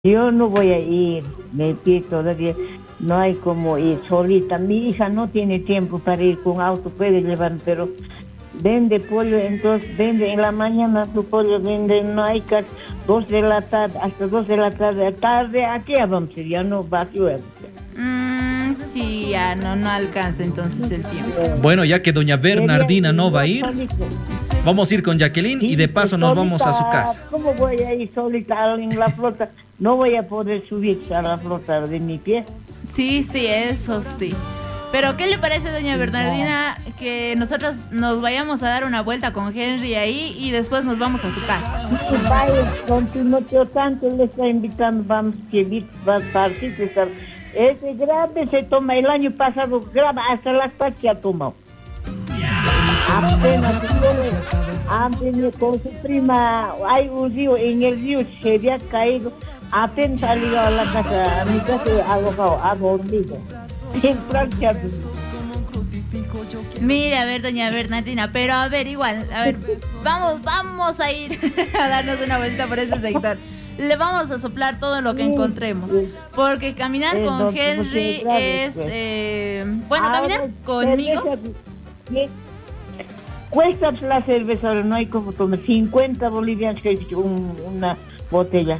Yo no voy a ir, me pie todavía, no hay como ir solita. Mi hija no tiene tiempo para ir con auto, puede llevar, pero vende pollo, entonces vende en la mañana su pollo, vende, no hay casi 2 de la tarde, hasta 2 de la tarde, aquí ya vamos, ya no va a llover. Sí, ya no alcanza entonces el tiempo. Bueno, ya que doña Bernardina no va a ir, vamos a ir con Jacqueline y de paso nos vamos a su casa. ¿Cómo voy a ir solita en la flota? No voy a poder subir a la flota de mi pie. Sí, eso sí. Pero, ¿qué le parece, doña Bernardina, que nosotros nos vayamos a dar una vuelta con Henry ahí y después nos vamos a su casa? Vaya, con Timoteo tanto le está invitando, vamos a ir partir. Ese grave se toma, el año pasado grave, hasta las partes ha tomado. Apenas con su prima, hay un río, en el río se había caído, apenas ha llegado a la casa, a mi casa ha dormido. Mire, a ver, doña Bernardina, pero a ver, igual, a ver, vamos a ir a darnos una vuelta por ese sector. Le vamos a soplar todo lo que encontremos, porque caminar con Henry es, bueno, caminar conmigo. Cuesta la cerveza, no hay como tomar 50 bolivianos que una botella.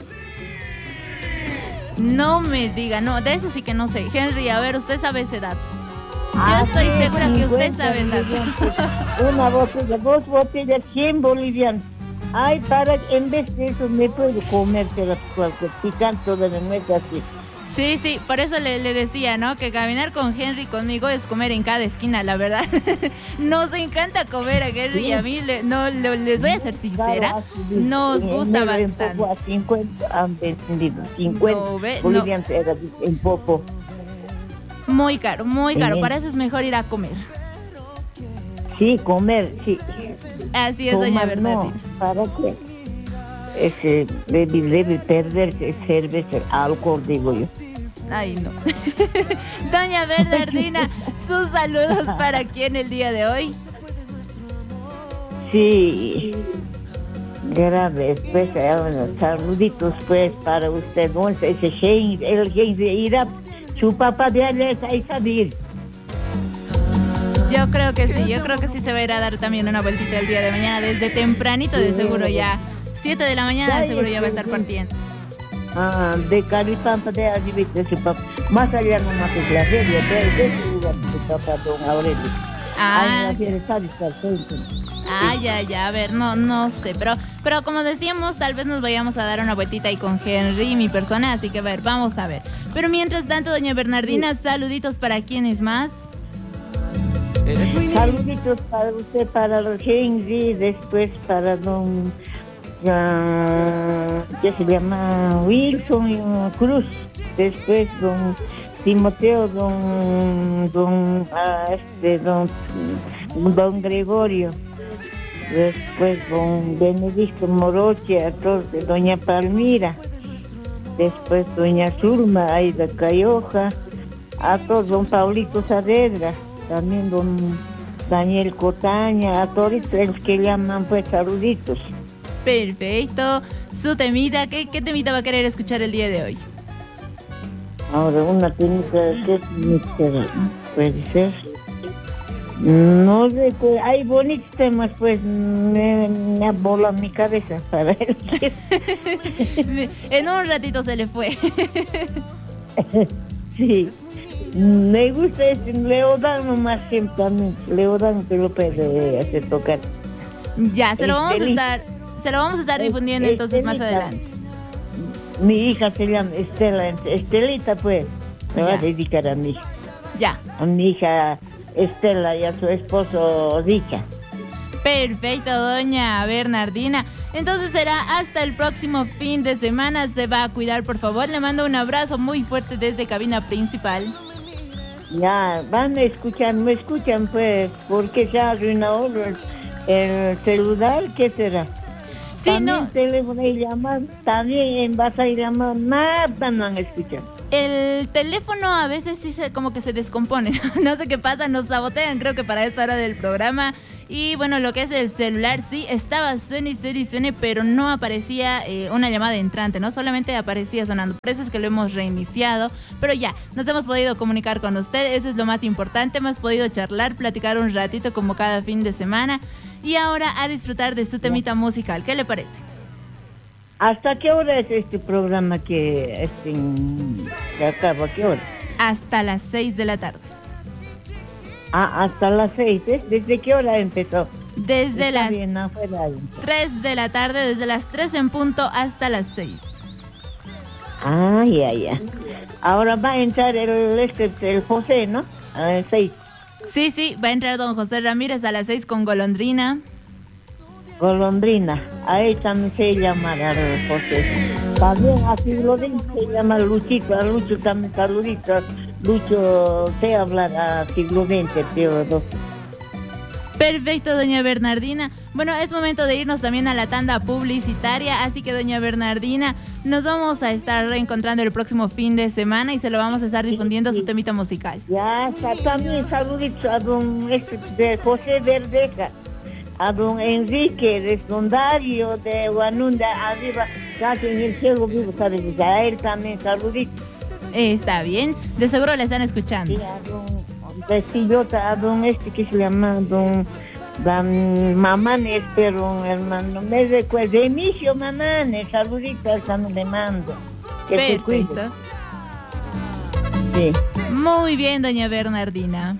No me diga, no, de eso sí que no sé. Henry, a ver, usted sabe ese dato. Yo estoy segura que usted sabe el dato. Una botella, 2 botellas, 100 bolivianos. Ay, en vez de eso me puedo comer cualquier picante todavía no es así. Sí, por eso le decía, ¿no? Que caminar con Henry conmigo es comer en cada esquina, la verdad. Nos encanta comer a Henry y a mí, les voy a ser sincera, nos gusta bastante. A 50 han vendido, 50 bolivianos era en poco. Muy caro, para eso es mejor ir a comer. Sí, comer, sí. Así es, doña Bernardina. No, ¿para qué? Debe perderse cerveza, alcohol, digo yo. Ay, no. Doña Bernardina, sus saludos para quién el día de hoy. Sí, grave, pues, saluditos pues para usted, ese el Henry irá, su papá de allá es ahí salir. Yo creo que sí se va a ir a dar también una vueltita el día de mañana, desde tempranito de seguro ya, 7 de la mañana de seguro ya va a estar partiendo. De Calipampa de allí de su papá, más allá nomás es la feria, de su lugar de su papá, don Aurelio. Ya, a ver, no sé, pero como decíamos, tal vez nos vayamos a dar una vueltita ahí con Henry y mi persona, así que a ver, vamos a ver. Pero mientras tanto, doña Bernardina, saluditos para quienes más. Saluditos para usted, para los Henry, después para don, ¿qué se llama? Wilson Cruz, después don Timoteo, don Gregorio, después don Benedicto Moroche, a todos, doña Palmira, después doña Zulma Aida Cayoja, a todos, don Paulito Saavedra, también don Daniel Cotaña, a todos los que llaman, pues, saluditos. Perfecto. Su temita, ¿qué temita va a querer escuchar el día de hoy? Ahora, una temita, ¿qué temita puede ser? No sé, hay bonitos temas, pues, me abola mi cabeza para él. En un ratito se le fue. Sí. Me gusta Leodán más siempre también. Leodán que lo puede hacer tocar. Ya, se lo vamos a estar difundiendo entonces más adelante. Mi hija se llama Estela, Estelita pues, me va a dedicar a mi hija. Ya. A mi hija Estela y a su esposo Rica. Perfecto, doña Bernardina. Entonces será hasta el próximo fin de semana. Se va a cuidar, por favor. Le mando un abrazo muy fuerte desde cabina principal. Ya, me escuchan pues, porque se ha arruinado el celular, ¿qué será? Sí, también no. Teléfono y llamar, también vas a llamar, nada no han escuchado. El teléfono a veces sí como que se descompone. No sé qué pasa, nos sabotean creo que para esta hora del programa Y bueno, lo que es el celular, sí, estaba suene, pero no aparecía una llamada entrante, ¿no? Solamente aparecía sonando. Por eso es que lo hemos reiniciado. Pero ya, nos hemos podido comunicar con usted, eso es lo más importante. Hemos podido charlar, platicar un ratito como cada fin de semana. Y ahora a disfrutar de su temita musical. ¿Qué le parece? ¿Hasta qué hora es este programa que acaba? ¿A qué hora? Hasta las 6 de la tarde. Hasta las 6. ¿Desde qué hora empezó? Desde las 3 de la tarde, desde las 3 en punto hasta las 6. Ya. Ahora va a entrar el José, ¿no? A las 6. Sí, va a entrar don José Ramírez a las 6 con Golondrina. Golondrina, ahí también se llama el José. También a siglo XX se llama Luchito, a Lucho también saluditos. Lucho te habla a siglo XX, Teodoro. Perfecto, doña Bernardina. Bueno, es momento de irnos también a la tanda publicitaria, así que doña Bernardina, nos vamos a estar reencontrando el próximo fin de semana y se lo vamos a estar difundiendo su temita musical. Ya está, también saluditos a don de José Verdeja, a don Enrique de Sondario de Guanunda, arriba, casi en el cielo vivo, ¿sabes? A él también saluditos. Está bien, de seguro le están escuchando. Sí, a don de Sillota, a don que se llama don Mamanes, pero hermano, me recuerdo, Emicio Mamanes, saluditos, también le mando. Perfecto. Sí. Muy bien, doña Bernardina.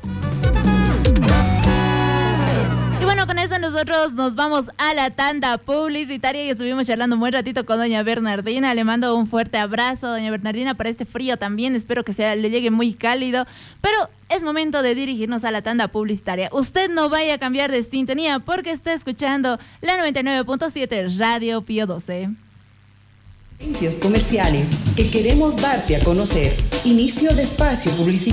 Y bueno, con eso nosotros nos vamos a la tanda publicitaria y estuvimos charlando un buen ratito con doña Bernardina. Le mando un fuerte abrazo, doña Bernardina, para este frío también. Espero que le llegue muy cálido. Pero es momento de dirigirnos a la tanda publicitaria. Usted no vaya a cambiar de sintonía porque está escuchando la 99.7 Radio Pío 12. Comerciales que queremos darte a conocer. Inicio de espacio publicitario.